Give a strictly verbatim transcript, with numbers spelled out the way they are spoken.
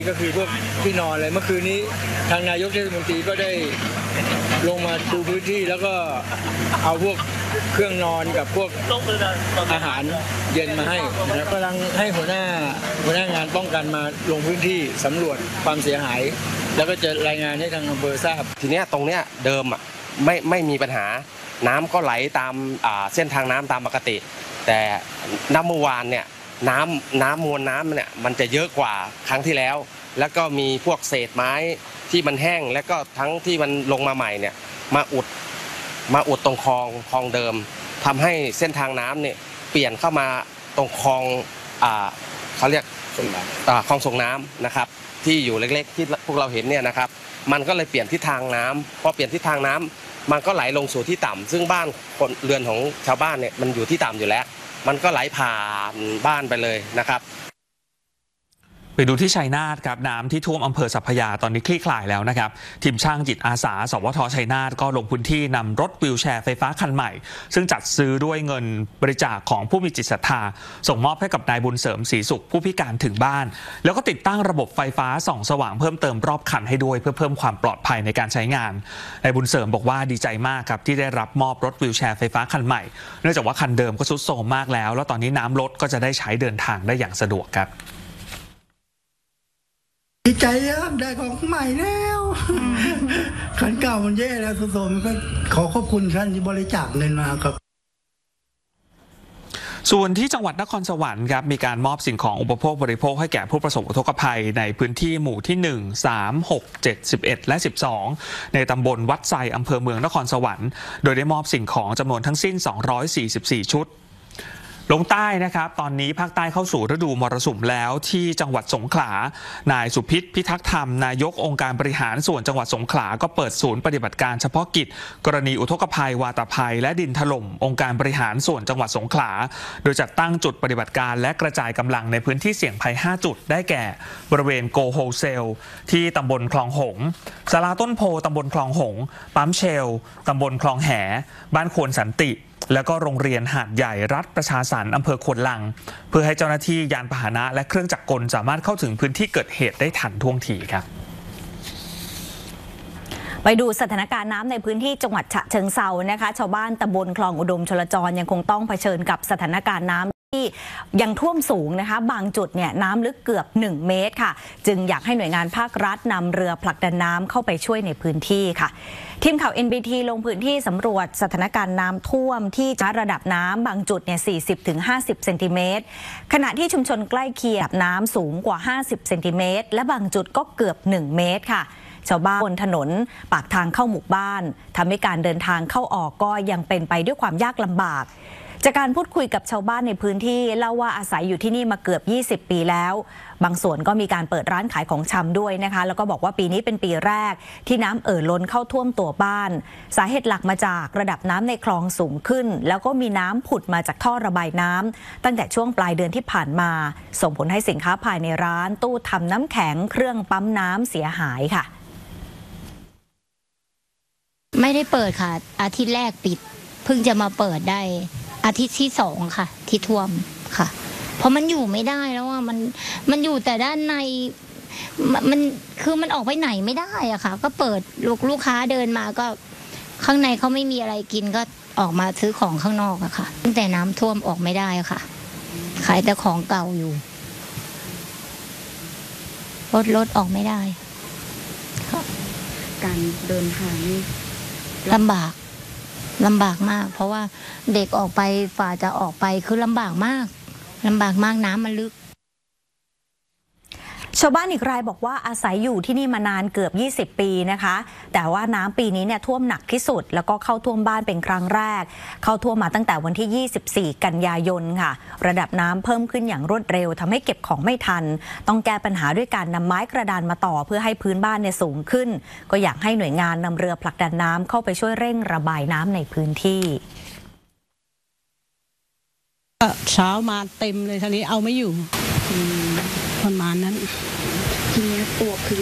ก็คือพวกที่นอนเลยเมื่อคืนนี้ทางนายกเทศมนตรีก็ได้ลงมาดูพื้นที่แล้วก็เอาพวกเครื่องนอนกับพวกอาหารเย็นมาให้นะกำลังให้หัวหน้าหัวหน้างานป้องกันมาลงพื้นที่สำรวจความเสียหายแล้วก็จะรายงานให้ทางอำเภอทราบทีนี้ตรงเนี้ยเดิมอ่ะไม่ไม่มีปัญหาน้ำก็ไหลตามเส้นทางน้ำตามปกติแต่น้ำเมื่อวานเนี่ยน้ำน้ำมวลน้ำเนี่ยมันจะเยอะกว่าครั้งที่แล้วแล้วก็มีพวกเศษไม้ที่มันแห้งแล้วก็ทั้งที่มันลงมาใหม่เนี่ยมาอุดมาอุดตรงคลองคลองเดิมทำให้เส้นทางน้ำเนี่ยเปลี่ยนเข้ามาตรงคลองอ่าเขาเรียกคลองส่งน้ำนะครับที่อยู่เล็กๆที่พวกเราเห็นเนี่ยนะครับมันก็เลยเปลี่ยนทิศทางน้ำพอเปลี่ยนทิศทางน้ำมันก็ไหลลงสู่ที่ต่ำซึ่งบ้านคนเรือนของชาวบ้านเนี่ยมันอยู่ที่ต่ำอยู่แล้วมันก็ไหลผ่านบ้านไปเลยนะครับไปดูที่ชัยนาทครับน้ำที่ท่วมอำเภอสัพพยาตอนนี้คลี่คลายแล้วนะครับทีมช่างจิตอาสาสวทชัยนาทก็ลงพื้นที่นำรถวีลแชร์ไฟฟ้าคันใหม่ซึ่งจัดซื้อด้วยเงินบริจาคของผู้มีจิตศรัทธาส่งมอบให้กับนายบุญเสริมศรีสุขผู้พิการถึงบ้านแล้วก็ติดตั้งระบบไฟฟ้าส่องสว่างเพิ่มเติมรอบคันให้ด้วยเพื่อเพิ่มความปลอดภัยในการใช้งานนายบุญเสริมบอกว่าดีใจมากครับที่ได้รับมอบรถวีลแชร์ไฟฟ้าคันใหม่เนื่องจากว่าคันเดิมก็ทรุดโทรมมากแล้วแล้วตอนนี้น้ำลดก็จะได้ใช้เดินทางได้อย่างสะดวกครับดีใจครับได้ของใหม่แล้วคันเก่ามันแย่แล้วทุกคนก็ขอขอบคุณท่านที่บริจาคเงินมาครับส่วนที่จังหวัดนครสวรรค์ครับมีการมอบสิ่งของอุปโภคบริโภคให้แก่ผู้ประสบอุทกภัยในพื้นที่หมู่ที่หนึ่ง สาม หก เจ็ด สิบเอ็ด และ สิบสองในตำบลวัดไซอำเภอเมืองนครสวรรค์โดยได้มอบสิ่งของจำนวนทั้งสิ้นสองร้อยสี่สิบสี่ชุดลงใต้นะครับตอนนี้ภาคใต้เข้าสู่ฤดูมรสุมแล้วที่จังหวัดสงขลานายสุพิษพิทักษ์ธรรมนายกองค์การบริหารส่วนจังหวัดสงขลาก็เปิดศูนย์ปฏิบัติการเฉพาะกิจกรณีอุทกภัยวาตภัยและดินถล่มองค์การบริหารส่วนจังหวัดสงขลาโดยจัดตั้งจุดปฏิบัติการและกระจายกำลังในพื้นที่เสี่ยงภัยห้าจุดได้แก่บริเวณโกโฮเซลที่ตำบลคลองหงศาลาต้นโพตำบลคลองหงปั๊มเชลตำบลคลองแหบ้านควนสันติแล้วก็โรงเรียนหาดใหญ่รัฐประชาสรรค์อำเภอควนลังเพื่อให้เจ้าหน้าที่ยานพาหนะและเครื่องจักรกลสามารถเข้าถึงพื้นที่เกิดเหตุได้ทันท่วงทีครับไปดูสถานการณ์น้ำในพื้นที่จังหวัดฉะเชิงเทรานะคะชาวบ้านตำบลคลองอุดมชลจรยังคงต้องเผชิญกับสถานการณ์น้ำที่ยังท่วมสูงนะคะบางจุดเนี่ยน้ำลึกเกือบหนึ่งเมตรค่ะจึงอยากให้หน่วยงานภาครัฐนำเรือผลักดันน้ำเข้าไปช่วยในพื้นที่ค่ะทีมข่าว เอ็น บี ที ลงพื้นที่สำรวจสถานการณ์น้ำท่วมที่ระดับน้ำบางจุดเนี่ย สี่สิบถึงห้าสิบ เซนติเมตรขณะที่ชุมชนใกล้เคียงน้ำสูงกว่าห้าสิบเซนติเมตรและบางจุดก็เกือบหนึ่งเมตรค่ะชาวบ้านบนถนนปากทางเข้าหมู่บ้านทำให้การเดินทางเข้าออกก็ยังเป็นไปด้วยความยากลำบากจากการพูดคุยกับชาวบ้านในพื้นที่เล่าว่าอาศัยอยู่ที่นี่มาเกือบยี่สิบปีแล้วบางส่วนก็มีการเปิดร้านขายของชำด้วยนะคะแล้วก็บอกว่าปีนี้เป็นปีแรกที่น้ำเอ่อล้นเข้าท่วมตัวบ้านสาเหตุหลักมาจากระดับน้ำในคลองสูงขึ้นแล้วก็มีน้ำผุดมาจากท่อระบายน้ำตั้งแต่ช่วงปลายเดือนที่ผ่านมาส่งผลให้สินค้าภายในร้านตู้ทำน้ำแข็งเครื่องปั๊มน้ำเสียหายค่ะไม่ได้เปิดค่ะอาทิตย์แรกปิดเพิ่งจะมาเปิดได้อาทิตย์ที่สองค่ะที่ท่วมค่ะเพราะมันอยู่ไม่ได้แล้วว่ามันมันอยู่แต่ด้านในมันคือมันออกไปไหนไม่ได้อะค่ะก็เปิดลูกลูกค้าเดินมาก็ข้างในเขาไม่มีอะไรกินก็ออกมาซื้อของข้างนอกอะค่ะตั้งแต่น้ำท่วมออกไม่ได้ค่ะขายแต่ของเก่าอยู่รถรถออกไม่ได้การเดินทางนี่ลำบากลำบากมากเพราะว่าเด็กออกไปฝ่าจะออกไปคือลำบากมากลำบากมากน้ำมันลึกชาวบ้านอีกรายบอกว่าอาศัยอยู่ที่นี่มานานเกือบยี่สิบปีนะคะแต่ว่าน้ำปีนี้เนี่ยท่วมหนักที่สุดแล้วก็เข้าท่วมบ้านเป็นครั้งแรกเข้าท่วมมาตั้งแต่วันที่ยี่สิบสี่กันยายนค่ะระดับน้ำเพิ่มขึ้นอย่างรวดเร็วทำให้เก็บของไม่ทันต้องแก้ปัญหาด้วยการนำไม้กระดานมาต่อเพื่อให้พื้นบ้านเนี่ยสูงขึ้นก็อยากให้หน่วยงานนำเรือผลักดันน้ำเข้าไปช่วยเร่งระบายน้ำในพื้นที่เช้ามาเต็มเลยทีนี้เอาไม่อยู่ประมาณนั้นทีนี้ตัวคือ